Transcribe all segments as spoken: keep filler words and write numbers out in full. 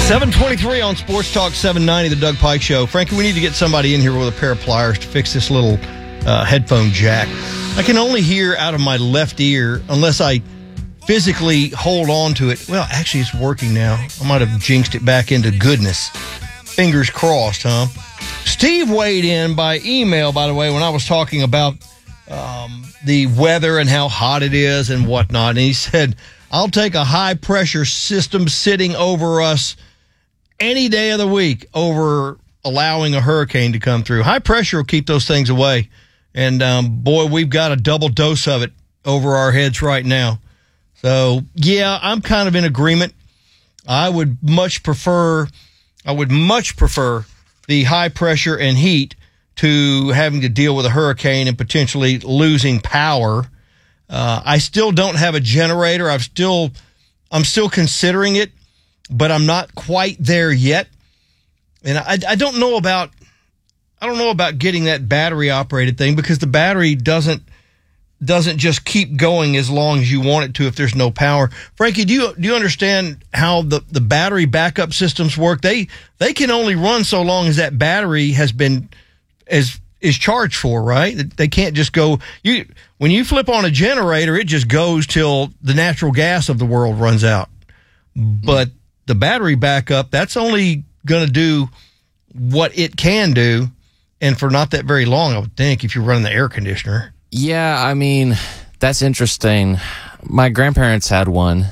seven twenty-three on Sports Talk seven ninety, the Doug Pike Show. Frankie, we need to get somebody in here with a pair of pliers to fix this little uh, headphone jack. I can only hear out of my left ear unless I physically hold on to it. Well, actually, it's working now. I might have jinxed it back into goodness. Fingers crossed, huh? Steve weighed in by email, by the way, when I was talking about um, the weather and how hot it is and whatnot. And he said, I'll take a high-pressure system sitting over us any day of the week over allowing a hurricane to come through. High pressure will keep those things away. And, um, boy, we've got a double dose of it over our heads right now. So, yeah, I'm kind of in agreement. I would much prefer, I would much prefer the high pressure and heat to having to deal with a hurricane and potentially losing power. Uh, I still don't have a generator. I've still, I'm still considering it, but I'm not quite there yet. And I, I don't know about, I don't know about getting that battery operated thing because the battery doesn't, doesn't just keep going as long as you want it to if there's no power. Frankie, do you, do you understand how the, the battery backup systems work? They, they can only run so long as that battery has been, as is charged for, right? They can't just go, you, when you flip on a generator, it just goes till the natural gas of the world runs out. But the battery backup, that's only going to do what it can do, and for not that very long, I would think, if you're running the air conditioner. Yeah, I mean, that's interesting. My grandparents had one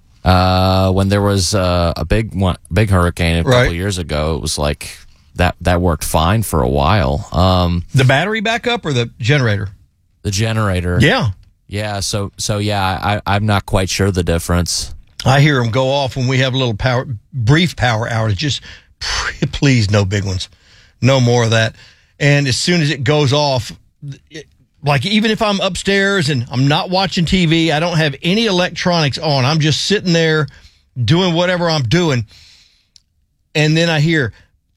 uh, when there was uh, a big one, big hurricane a couple Right. of years ago. It was like that that worked fine for a while. Um, The battery backup or the generator? the generator. Yeah. Yeah, so so yeah, I, I'm not quite sure the difference. I hear them go off when we have a little power, brief power outage. Just please, no big ones. No more of that. And as soon as it goes off, it, like even if I'm upstairs and I'm not watching T V, I don't have any electronics on. I'm just sitting there doing whatever I'm doing. And then I hear,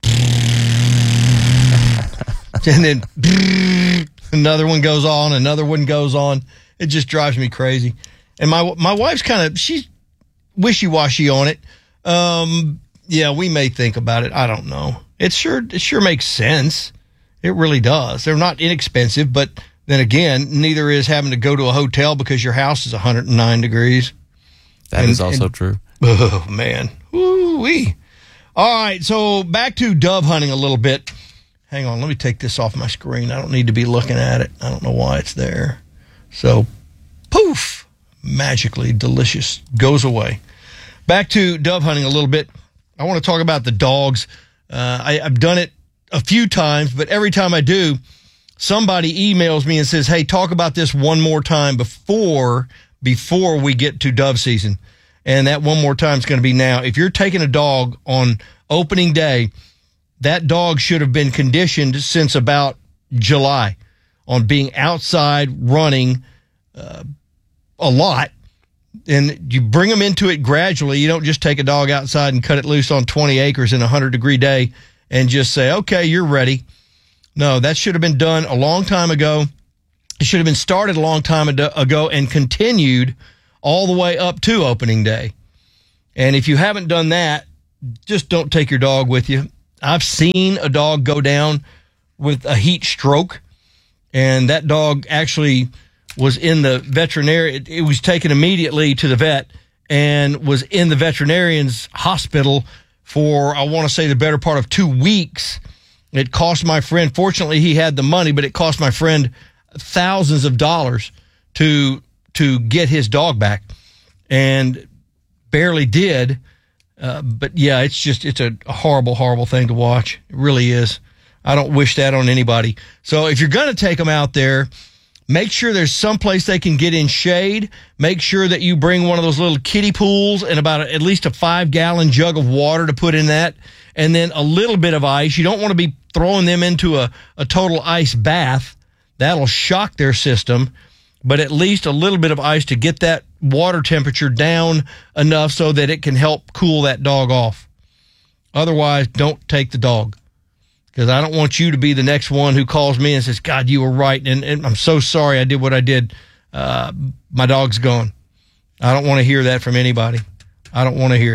and then another one goes on, another one goes on. It just drives me crazy. And my my wife's kind of, she's wishy-washy on it. Um, yeah, we may think about it. I don't know. It sure it sure makes sense. It really does. They're not inexpensive, but then again, neither is having to go to a hotel because your house is one hundred nine degrees. That And- is also and- true. Oh, man. Woo-wee. All right, so back to dove hunting a little bit. Hang on, let me take this off my screen. I don't need to be looking at it. I don't know why it's there. So, poof, magically delicious, goes away. Back to dove hunting a little bit. I want to talk about the dogs. Uh, I, I've done it a few times, but every time I do, somebody emails me and says, hey, talk about this one more time before before we get to dove season. And that one more time is going to be now. If you're taking a dog on opening day, that dog should have been conditioned since about July on being outside running uh, a lot. And you bring them into it gradually. You don't just take a dog outside and cut it loose on twenty acres in a one hundred degree day and just say, okay, you're ready. No, that should have been done a long time ago. It should have been started a long time ago and continued all the way up to opening day. And if you haven't done that, just don't take your dog with you. I've seen a dog go down with a heat stroke, and that dog actually was in the veterinary. It, it was taken immediately to the vet and was in the veterinarian's hospital for, I want to say, the better part of two weeks. It cost my friend, fortunately he had the money, but it cost my friend thousands of dollars to to get his dog back, and barely did. Uh, but yeah, it's just, it's a horrible, horrible thing to watch. It really is. I don't wish that on anybody. So if you're going to take them out there, make sure there's someplace they can get in shade. Make sure that you bring one of those little kiddie pools and about a, at least a five gallon jug of water to put in that. And then a little bit of ice. You don't want to be throwing them into a, a total ice bath. That'll shock their system. But at least a little bit of ice to get that water temperature down enough so that it can help cool that dog off. Otherwise, don't take the dog. Because I don't want you to be the next one who calls me and says, God, you were right, and, and I'm so sorry I did what I did. Uh, my dog's gone. I don't want to hear that from anybody. I don't want to hear it.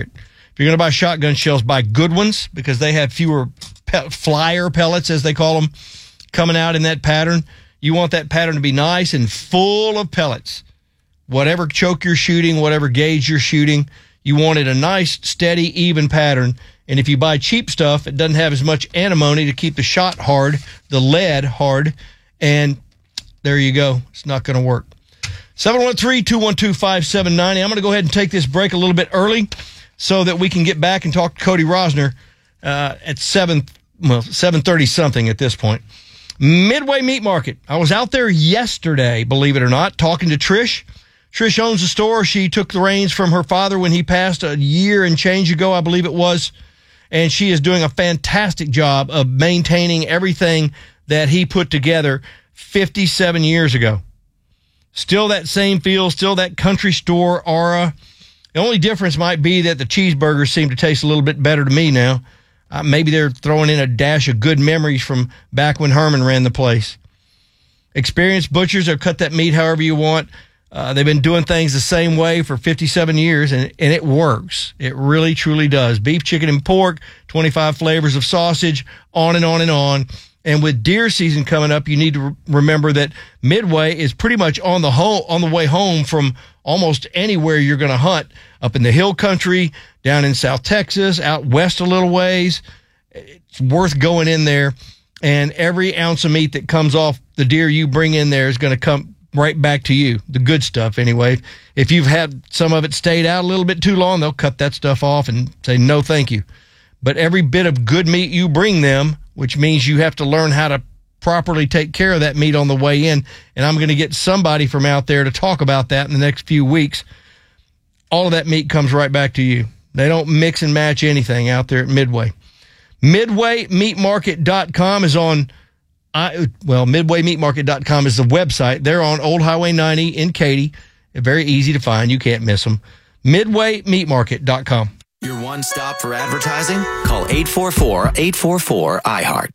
If you're going to buy shotgun shells, buy good ones because they have fewer pe- flyer pellets, as they call them, coming out in that pattern. You want that pattern to be nice and full of pellets. Whatever choke you're shooting, whatever gauge you're shooting, you want it a nice, steady, even pattern. And if you buy cheap stuff, it doesn't have as much antimony to keep the shot hard, the lead hard, and there you go. It's not going to work. seven one three, two one two, five seven nine zero. I'm going to go ahead and take this break a little bit early so that we can get back and talk to Cody Rosner uh, at seven, well, seven thirty something at this point. Midway Meat Market. I was out there yesterday, believe it or not, talking to Trish. Trish owns the store. She took the reins from her father when he passed a year and change ago, I believe it was. And she is doing a fantastic job of maintaining everything that he put together fifty-seven years ago. Still that same feel, still that country store aura. The only difference might be that the cheeseburgers seem to taste a little bit better to me now. Uh, maybe they're throwing in a dash of good memories from back when Herman ran the place. Experienced butchers have cut that meat however you want. Uh, they've been doing things the same way for fifty-seven years, and, and it works. It really, truly does. Beef, chicken, and pork, twenty-five flavors of sausage, on and on and on. And with deer season coming up, you need to re- remember that Midway is pretty much on the ho- on the way home from almost anywhere you're going to hunt, up in the hill country, down in South Texas, out west a little ways. It's worth going in there, and every ounce of meat that comes off the deer you bring in there is going to come right back to you, the good stuff anyway. If you've had some of it stayed out a little bit too long, they'll cut that stuff off and say no thank you. But every bit of good meat you bring them, which means you have to learn how to properly take care of that meat on the way in, and I'm going to get somebody from out there to talk about that in the next few weeks. All of that meat comes right back to you. They don't mix and match anything out there at Midway. Midway Meat Market dot com is on I, well, Midway Meat Market dot com is the website. They're on Old Highway ninety in Katy. They're very easy to find. You can't miss them. Midway Meat Market dot com. Your one stop for advertising? Call eight four four, eight four four, I heart.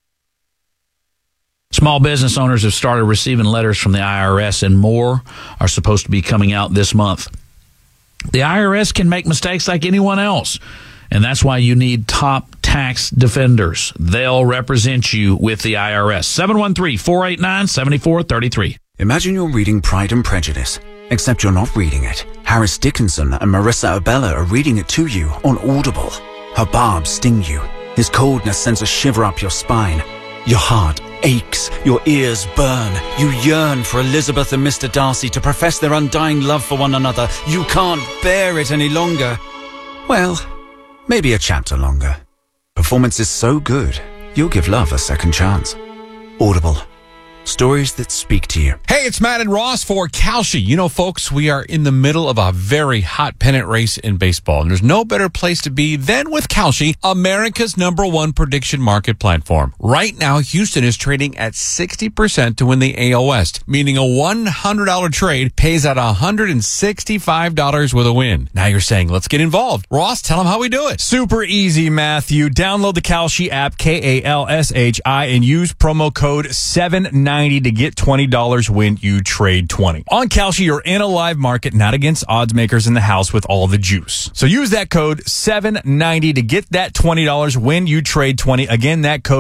Small business owners have started receiving letters from the I R S, and more are supposed to be coming out this month. The I R S can make mistakes like anyone else, and that's why you need top tax defenders. They'll represent you with the I R S. seven one three, four eight nine, seven four three three. Imagine you're reading Pride and Prejudice, except you're not reading it. Harris Dickinson and Marissa Abella are reading it to you on Audible. Her barbs sting you. His coldness sends a shiver up your spine. Your heart aches. Your ears burn. You yearn for Elizabeth and Mister Darcy to profess their undying love for one another. You can't bear it any longer. Well, maybe a chapter longer. Performance is so good, you'll give love a second chance. Audible. Stories that speak to you. Hey, it's Matt and Ross for Kalshi. You know, folks, we are in the middle of a very hot pennant race in baseball, and there's no better place to be than with Kalshi, America's number one prediction market platform. Right now, Houston is trading at sixty percent to win the A L West, meaning a one hundred dollars trade pays out one hundred sixty-five dollars with a win. Now you're saying, let's get involved. Ross, tell them how we do it. Super easy, Matthew. Download the Kalshi app, K A L S H I, and use promo code seven ninety to get twenty dollars when you trade twenty. On Kalshi, you're in a live market, not against odds makers in the house with all the juice. So use that code seven ninety to get that twenty dollars when you trade twenty. Again, that code